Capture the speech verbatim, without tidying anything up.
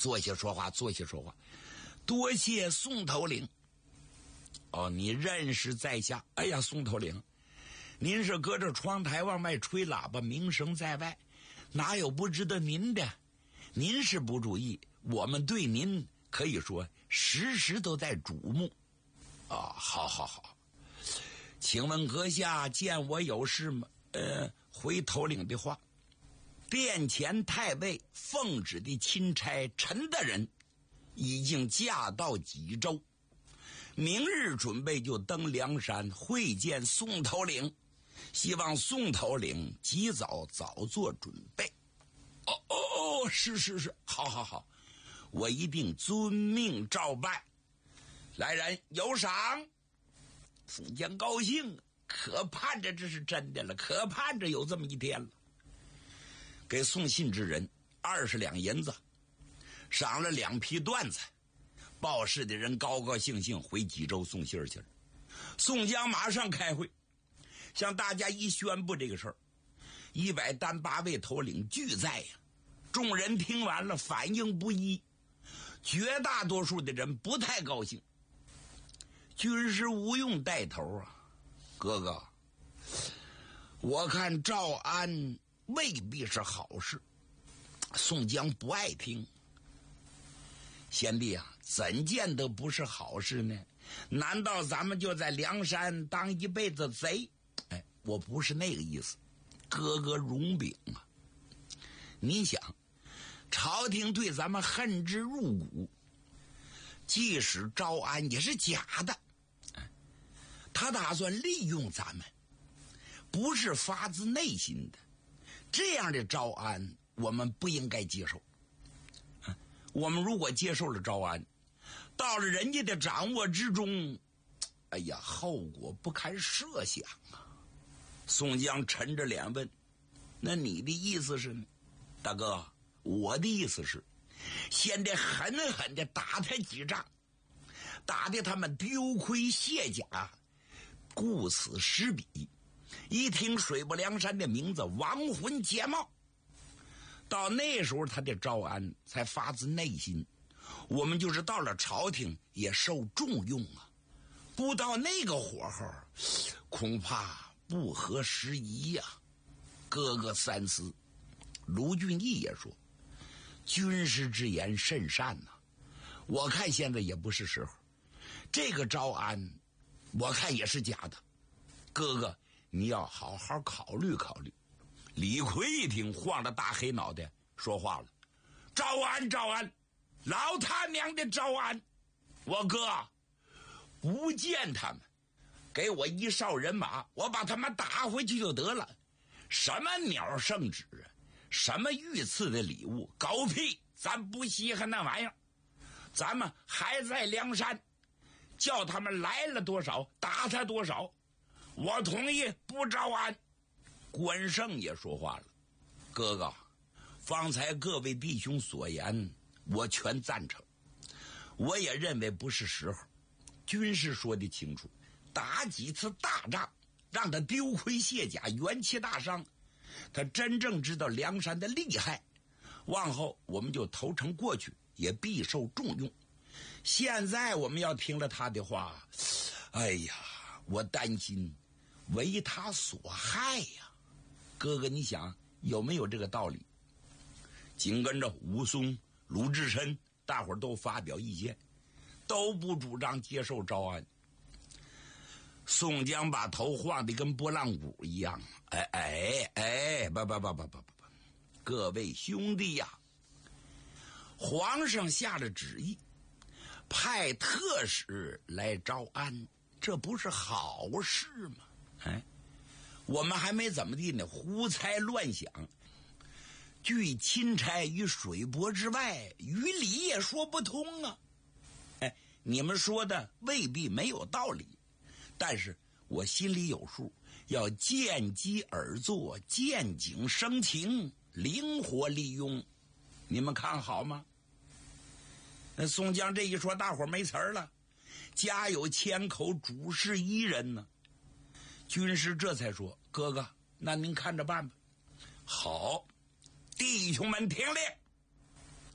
坐下说话，坐下说话。多谢宋头领。哦，你认识在下？哎呀，宋头领，您是隔着窗台往外吹喇叭，名声在外，哪有不知道您的？您是不注意，我们对您可以说时时都在瞩目。啊，好好好，请问阁下见我有事吗？呃，回头领的话，殿前太尉奉旨的钦差陈大人已经驾到济州，明日准备就登梁山会见宋头领，希望宋头领及早早做准备。哦哦哦，是是是，好好好，我一定遵命照办。来人，有赏。宋江高兴，可盼着这是真的了，可盼着有这么一天了。给送信之人二十两银子，赏了两匹缎子。报事的人高高兴兴回济州送信去了。宋江马上开会，向大家一宣布这个事儿，一百单八位头领俱在呀。众人听完了，反应不一，绝大多数的人不太高兴。军师吴用带头啊，哥哥，我看赵安未必是好事。宋江不爱听。贤弟啊，怎见得不是好事呢？难道咱们就在梁山当一辈子贼？哎，我不是那个意思，哥哥容禀啊。你想，朝廷对咱们恨之入骨，即使招安也是假的，他打算利用咱们，不是发自内心的。这样的招安我们不应该接受。我们如果接受了招安，到了人家的掌握之中，哎呀，后果不堪设想啊。宋江沉着脸问，那你的意思是呢？大哥，我的意思是先得狠狠地打他几仗，打得他们丢盔卸甲，顾此失彼，一听水泊梁山的名字，亡魂皆冒。到那时候他的招安才发自内心，我们就是到了朝廷也受重用啊。不到那个火候，恐怕不合时宜呀、啊。哥哥三思。卢俊义也说，军师之言甚善呐、啊，我看现在也不是时候。这个招安我看也是假的，哥哥你要好好考虑考虑。李逵一听，晃着大黑脑袋说话了，招安招安，老他娘的招安，我哥不见他们，给我一哨人马，我把他们打回去就得了。什么鸟圣旨啊，什么御赐的礼物，狗屁，咱不稀罕那玩意儿。咱们还在梁山，叫他们来了多少打他多少，我同意不招安。关胜也说话了，哥哥，方才各位弟兄所言我全赞成，我也认为不是时候。军师说得清楚，打几次大仗让他丢盔卸甲，元气大伤，他真正知道梁山的厉害，往后我们就投诚过去，也必受重用。现在我们要听了他的话，哎呀，我担心为他所害呀。哥哥你想有没有这个道理？紧跟着武松、鲁智深大伙儿都发表意见，都不主张接受招安。宋江把头晃得跟拨浪鼓一样，哎哎哎，不不不不不不不，各位兄弟呀、啊，皇上下了旨意，派特使来招安，这不是好事吗？哎，我们还没怎么地呢，胡猜乱想，据钦差于水泊之外，于理也说不通啊。哎，你们说的未必没有道理，但是我心里有数，要见机而作，见景生情，灵活利用。你们看好吗？那宋江这一说，大伙没词儿了，家有千口，主事一人呢。军师这才说，哥哥，那您看着办吧。好，弟兄们听令，